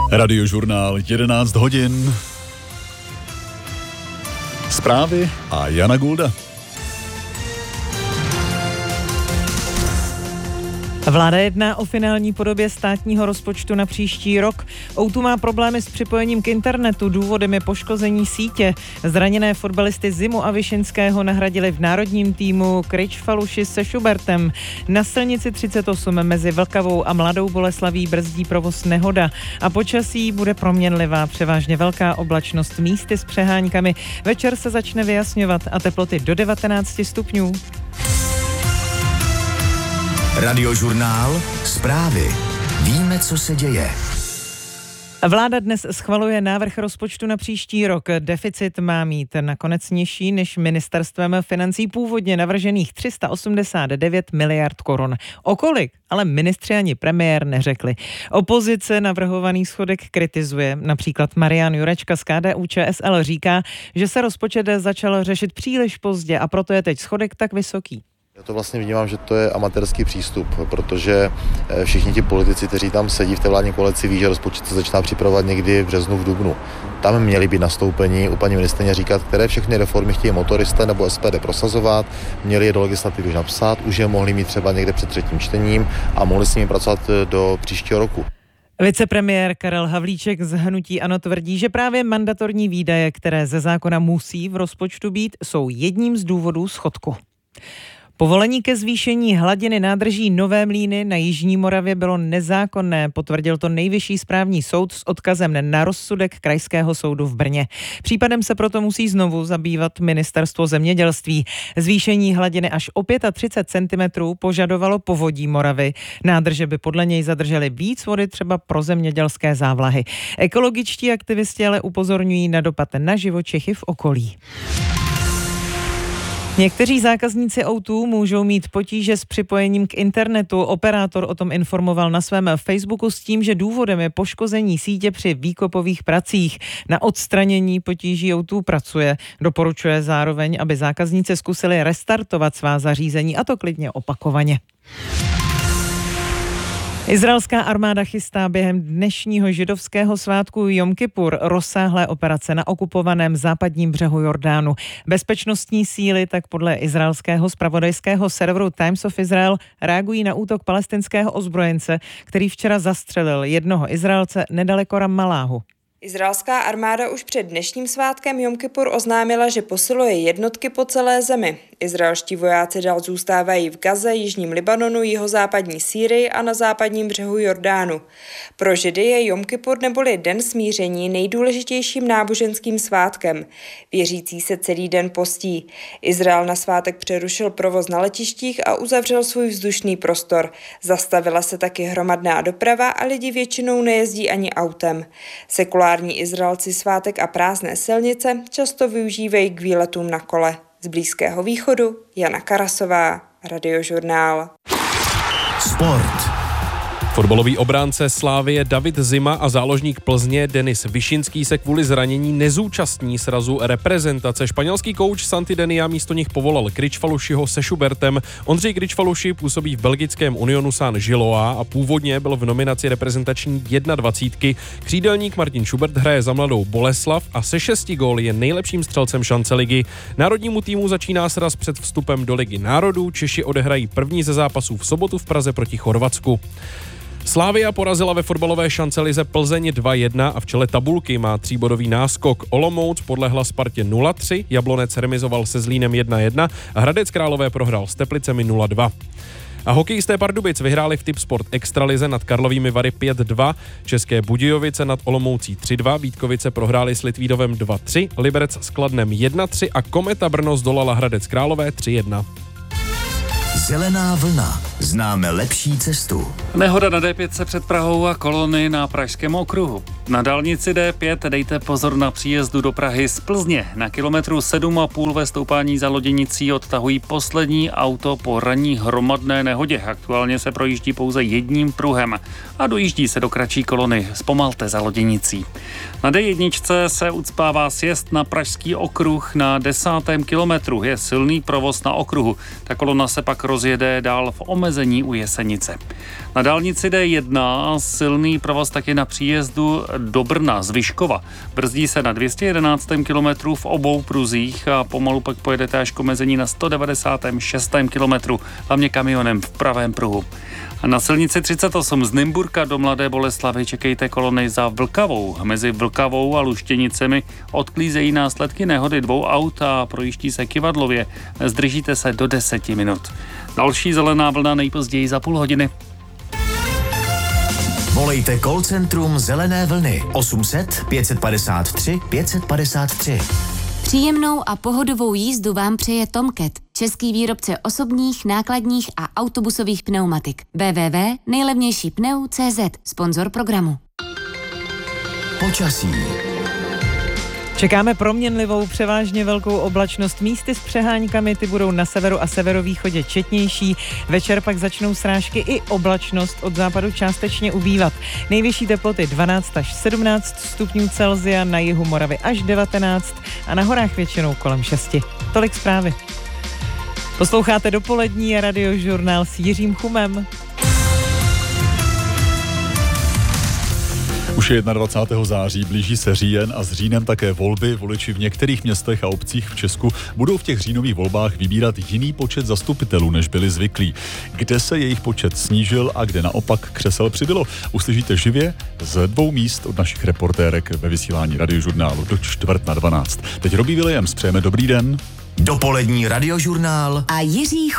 Radiožurnál 11 hodin. Zprávy a Jana Gulda. Vláda jedná o finální podobě státního rozpočtu na příští rok. O2 má problémy s připojením k internetu, důvodem je poškození sítě. Zraněné fotbalisty Zimu a Višinského nahradili v národním týmu Krejčfaluši se Šubertem. Na silnici 38 mezi Vltavou a Mladou Boleslaví brzdí provoz nehoda. A počasí bude proměnlivá, převážně velká oblačnost, místy s přeháňkami. Večer se začne vyjasňovat a teploty do 19 stupňů. Radiožurnál, zprávy. Víme, co se děje. Vláda dnes schvaluje návrh rozpočtu na příští rok. Deficit má mít nakonec nižší než ministerstvem financí původně navržených 389 miliard korun. O kolik? Ale ministři ani premiér neřekli. Opozice navrhovaný schodek kritizuje. Například Marian Jurečka z KDU-ČSL říká, že se rozpočet začal řešit příliš pozdě a proto je teď schodek tak vysoký. Já to vlastně vnímám, že to je amatérský přístup, protože všichni ti politici, kteří tam sedí v té vládní koalici, ví, že rozpočet se začíná připravovat někdy v březnu, v dubnu. Tam měli být nastoupeni u paní ministryně říkat, které všechny reformy chtějí motoristé nebo SPD prosazovat, měli je do legislativy už napsat, už je mohli mít třeba někde před třetím čtením a mohli s nimi pracovat do příštího roku. Vicepremiér Karel Havlíček z hnutí ANO tvrdí, že právě mandatorní výdaje, které ze zákona musí v rozpočtu být, jsou jedním z důvodů schodku. Povolení ke zvýšení hladiny nádrží Nové Mlýny na Jižní Moravě bylo nezákonné, potvrdil to Nejvyšší správní soud s odkazem na rozsudek Krajského soudu v Brně. Případem se proto musí znovu zabývat Ministerstvo zemědělství. Zvýšení hladiny až o 35 cm požadovalo Povodí Moravy. Nádrže by podle něj zadržely víc vody třeba pro zemědělské závlahy. Ekologičtí aktivisti ale upozorňují na dopad na živočichy v okolí. Někteří zákazníci O2 můžou mít potíže s připojením k internetu. Operátor o tom informoval na svém Facebooku s tím, že důvodem je poškození sítě při výkopových pracích. Na odstranění potíží O2 pracuje. Doporučuje zároveň, aby zákazníci zkusili restartovat svá zařízení, a to klidně opakovaně. Izraelská armáda chystá během dnešního židovského svátku Jom Kipur rozsáhlé operace na okupovaném západním břehu Jordánu. Bezpečnostní síly tak podle izraelského zpravodajského serveru Times of Israel reagují na útok palestinského ozbrojence, který včera zastřelil jednoho Izraelce nedaleko Ramalláhu. Izraelská armáda už před dnešním svátkem Jom Kipur oznámila, že posiluje jednotky po celé zemi. Izraelští vojáci dál zůstávají v Gaze, jižním Libanonu, jihozápadní Sýrii a na západním břehu Jordánu. Pro Židy je Jom Kipur neboli Den smíření nejdůležitějším náboženským svátkem. Věřící se celý den postí. Izrael na svátek přerušil provoz na letištích a uzavřel svůj vzdušný prostor. Zastavila se taky hromadná doprava a lidi většinou nejezdí ani autem. Sekulární Izraelci svátek a prázdné silnice často využívají k výletům na kole. Z Blízkého východu Jana Karasová, Radiožurnál. Sport. Fotbalový obránce Slavie David Zima a záložník Plzně Denis Višinský se kvůli zranění nezúčastní srazu reprezentace. Španělský kouč Santi Denia místo nich povolal Krejčfalušiho se Šubertem. Ondřej Krejčfaluši působí v belgickém Unionu Saint-Gilloise a původně byl v nominaci reprezentační 21. Křídelník Martin Šubert hraje za Mladou Boleslav a se 6 góly je nejlepším střelcem šance ligy. Národnímu týmu začíná sraz před vstupem do Ligy národů. Češi odehrají první ze zápasů v sobotu v Praze proti Chorvatsku. Slavia porazila ve fotbalové šancelize Plzeň 2-1 a v čele tabulky má 3bodový náskok. Olomouc podlehla Spartě 0-3, Jablonec remizoval se Zlínem 1-1 a Hradec Králové prohrál s Teplicemi 0-2. A hokejisté Pardubic vyhráli v Tipsport Extralize nad Karlovými Vary 5-2, České Budějovice nad Olomoucí 3-2, Vítkovice prohráli s Litvínovem 2-3, Liberec s Kladnem 1-3 a Kometa Brno zdolala Hradec Králové 3-1. Zelená vlna. Známe lepší cestu. Nehoda na D5 před Prahou a kolony na Pražském okruhu. Na dálnici D5 dejte pozor na příjezdu do Prahy z Plzně. Na kilometru 7,5 ve stoupání za Loděnicí odtahují poslední auto po ranní hromadné nehodě. Aktuálně se projíždí pouze jedním pruhem a dojíždí se do kratší kolony. Zpomalte za Loděnicí. Na D1 se ucpává sjezd na Pražský okruh na 10. kilometru. Je silný provoz na okruhu. Ta kolona se pak rozjede dál v omezené omezení u Jesenice. Na dálnici D1 silný provoz taky na příjezdu do Brna z Vyškova. Brzdí se na 211. kilometru v obou pruzích a pomalu pak pojedete až k omezení na 196. kilometru, hlavně kamionem v pravém pruhu. A na silnici 38 z Nymburka do Mladé Boleslavi čekejte kolony za Vlkavou. Mezi Vlkavou a Luštěnicemi odklízejí následky nehody 2 aut a projíždí se kyvadlově. Zdržíte se do 10 minut. Další zelená vlna nejpozději za půl hodiny. Volejte call centrum Zelené vlny 800 553 553. Příjemnou a pohodovou jízdu vám přeje Tomcat, český výrobce osobních, nákladních a autobusových pneumatik. www.nejlevnějšípneu.cz, sponzor programu. Počasí. Čekáme proměnlivou, převážně velkou oblačnost. Místy s přeháňkami, ty budou na severu a severovýchodě četnější. Večer pak začnou srážky i oblačnost od západu částečně ubývat. Nejvyšší teploty 12 až 17 stupňů Celsia, na jihu Moravy až 19 a na horách většinou kolem 6. Tolik zprávy. Posloucháte Dopolední radiožurnál s Jiřím Chumem. Už je 21. září, blíží se říjen a s říjnem také volby. Voliči v některých městech a obcích v Česku budou v těch říjnových volbách vybírat jiný počet zastupitelů, než byli zvyklí. Kde se jejich počet snížil a kde naopak křesel přibylo, uslyšíte živě z 2 míst od našich reportérek ve vysílání radiožurnálu do 11:45. Teď Robbie Williams, přejeme dobrý den. Dopolední radiožurnál A Jiří